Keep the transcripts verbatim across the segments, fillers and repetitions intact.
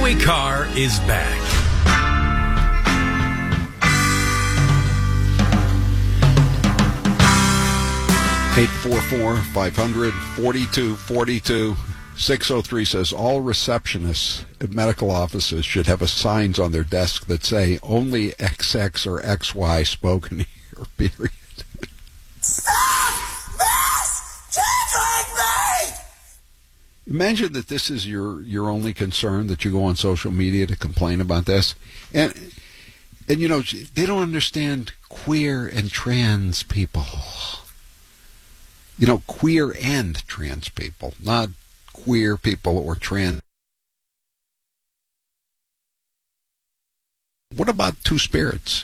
Howie Carr is back. eight four four, five hundred, forty-two forty-two. six oh three says all receptionists at medical offices should have a signs on their desk that say only X X or X Y spoken here, period. Stop this! Tickling me! Imagine that this is your, your only concern, that you go on social media to complain about this. And, and you know, they don't understand queer and trans people. You know, queer and trans people, not queer people or trans. What about Two Spirits?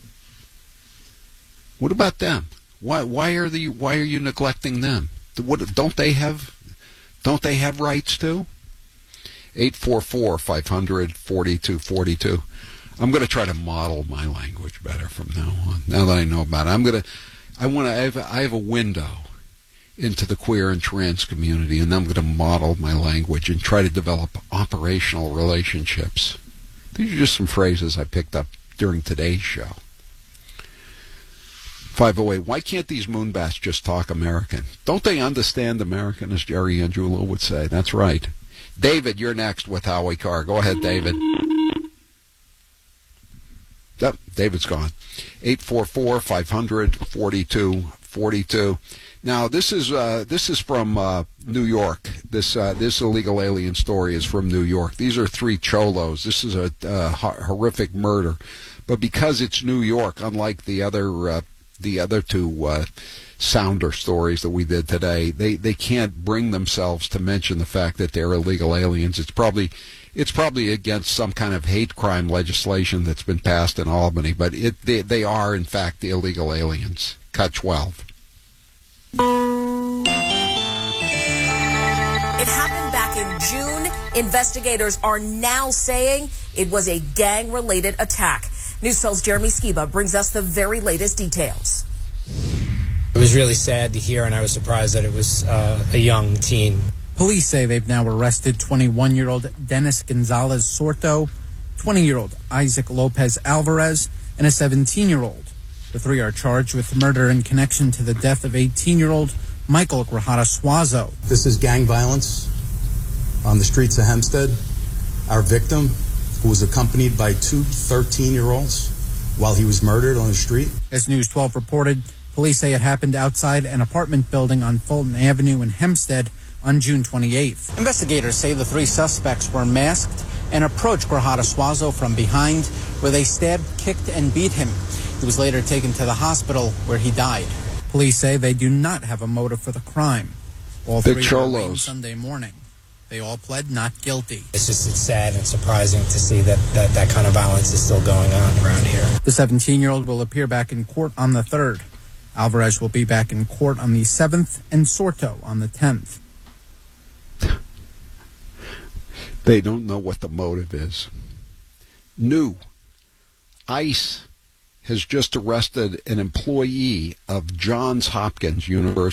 What about them? Why why are the why are you neglecting them? What don't they have don't they have rights too? eight four four, five hundred, forty-two forty-two. I'm going to try to model my language better from now on. Now that I know about it, I'm going to I want to I have, I have a window into the queer and trans community, and I'm going to model my language and try to develop operational relationships. These are just some phrases I picked up during today's show. five oh eight, why can't these moonbats just talk American? Don't they understand American, as Jerry Angiulo would say? That's right. David, you're next with Howie Carr. Go ahead, David. Yep, David's gone. eight four four, five hundred, forty-two forty-two. Now, this is uh, this is from uh, New York. This uh, this illegal alien story is from New York. These are three cholos. This is a uh, horrific murder, but because it's New York, unlike the other uh, the other two uh, sounder stories that we did today, they they can't bring themselves to mention the fact that they're illegal aliens. It's probably it's probably against some kind of hate crime legislation that's been passed in Albany, but it they, they are in fact the illegal aliens. Cut twelve. It happened back in June. Investigators are now saying it was a gang-related attack. News twelve's Jeremy Skiba brings us the very latest details. It was really sad to hear, and I was surprised that it was uh, a young teen. Police say they've now arrested twenty-one-year-old Dennis Gonzalez Sorto, twenty-year-old Isaac Lopez Alvarez, and a seventeen-year-old. The three are charged with murder in connection to the death of eighteen-year-old Michael Grajada Suazo. This is gang violence on the streets of Hempstead. Our victim, who was accompanied by two thirteen-year-olds while he was murdered on the street. As News twelve reported, police say it happened outside an apartment building on Fulton Avenue in Hempstead on June twenty-eighth. Investigators say the three suspects were masked and approached Grajada Suazo from behind, where they stabbed, kicked, and beat him. He was later taken to the hospital where he died. Police say they do not have a motive for the crime. All the three cholos. were arraigned Sunday morning. They all pled not guilty. It's just it's sad and surprising to see that, that that kind of violence is still going on around here. The seventeen-year-old will appear back in court on the third. Alvarez will be back in court on the seventh and Sorto on the tenth. They don't know what the motive is. New. ICE has just arrested an employee of Johns Hopkins University.